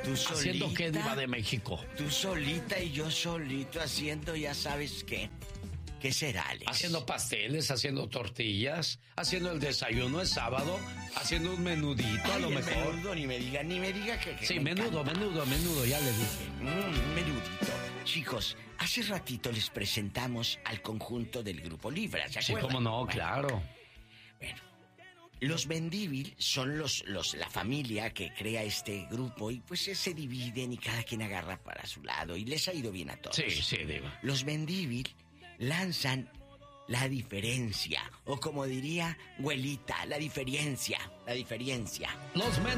Tú solita. ¿Haciendo qué, diva de México? Tú solita y yo solito haciendo, ya sabes qué. ¿Qué será, Alex? Haciendo pasteles, haciendo tortillas, haciendo el desayuno el sábado, haciendo un menudito. Ay, a lo el mejor. menudo, ni me diga que Sí, me menudo, ya le dije. Menudito. Chicos, hace ratito les presentamos al conjunto del Grupo Libra, ¿se Sí, acuerdan? cómo no, Bueno, claro. Bueno, los Mendívil son la familia que crea este grupo y pues se dividen y cada quien agarra para su lado y les ha ido bien a todos. Sí, diva. Los Mendívil lanzan La Diferencia, o como diría Güelita, la diferencia. Los